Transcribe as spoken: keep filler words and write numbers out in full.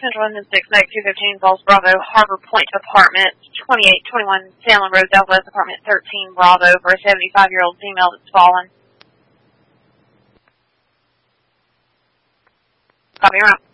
Central London six, Night two fifteen, Falls Bravo, Harbor Point Apartments, twenty-eight twenty-one Salem Road, Southwest, Apartment thirteen, Bravo, for a seventy-five-year-old female that's fallen. Copy, around.